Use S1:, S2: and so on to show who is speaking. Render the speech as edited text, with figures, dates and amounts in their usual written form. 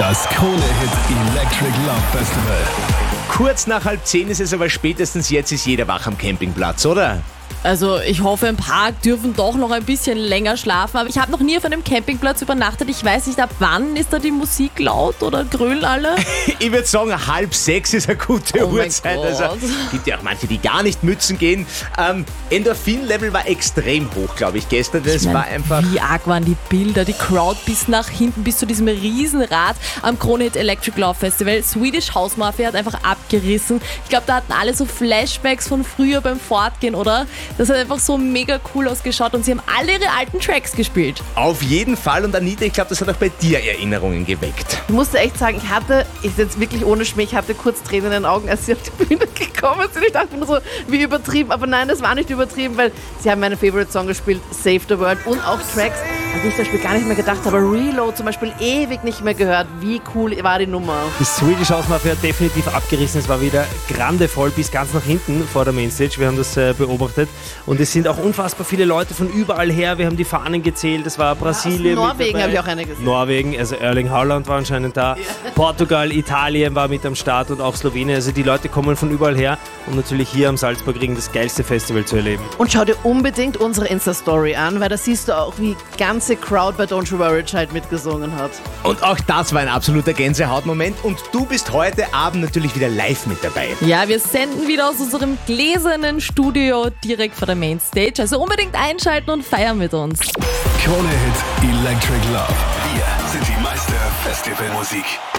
S1: Das Krone-Hit Electric Love Festival.
S2: Kurz nach 9:30 ist es, aber spätestens jetzt ist jeder wach am Campingplatz, oder?
S3: Also ich hoffe, im Park dürfen doch noch ein bisschen länger schlafen, aber ich habe noch nie auf einem Campingplatz übernachtet. Ich weiß nicht, ab wann ist da die Musik laut oder grölen alle?
S2: Ich würde sagen, 5:30 ist eine gute
S3: Oh mein
S2: Uhrzeit.
S3: Gott.
S2: Also gibt ja auch manche, die gar nicht Mützen gehen. Endorphin-Level war extrem hoch, glaube ich, gestern. Das war einfach...
S3: Wie arg waren die Bilder, die Crowd bis nach hinten, bis zu diesem Riesenrad am Krone-Hit Electric Love Festival. Swedish House Mafia hat einfach abgerissen. Ich glaube, da hatten alle so Flashbacks von früher beim Fortgehen, oder? Das hat einfach so mega cool ausgeschaut und sie haben alle ihre alten Tracks gespielt.
S2: Auf jeden Fall. Und Anita, ich glaube, das hat auch bei dir Erinnerungen geweckt.
S4: Ich musste echt sagen, ich jetzt wirklich ohne Schmäh, ich hatte kurz Tränen in den Augen, als sie auf die Bühne gekommen sind. Ich dachte nur so, wie übertrieben. Aber nein, das war nicht übertrieben, weil sie haben meinen Favorite-Song gespielt, Save the World, und auch Tracks, an die ich das Spiel gar nicht mehr gedacht habe. Reload zum Beispiel ewig nicht mehr gehört. Wie cool war die Nummer?
S5: Die Swedish House Mafia hat definitiv abgerissen. Es war wieder grandevoll bis ganz nach hinten vor der Mainstage. Wir haben das beobachtet. Und es sind auch unfassbar viele Leute von überall her. Wir haben die Fahnen gezählt. Es war Brasilien.
S4: Aus Norwegen habe ich auch eine gesehen.
S5: Norwegen, also Erling Haaland war anscheinend da. Ja. Portugal, Italien war mit am Start und auch Slowenien. Also die Leute kommen von überall her, um natürlich hier am Salzburgring das geilste Festival zu erleben.
S4: Und schau dir unbedingt unsere Insta-Story an, weil da siehst du auch, wie die ganze Crowd bei Don't You Worry Child mitgesungen hat.
S2: Und auch das war ein absoluter Gänsehautmoment. Und du bist heute Abend natürlich wieder live mit dabei.
S3: Ja, wir senden wieder aus unserem gläsernen Studio direkt vor der Mainstage. Also unbedingt einschalten und feiern mit uns.
S1: Krone-Hit Electric Love. Wir sind die Meister Festivalmusik.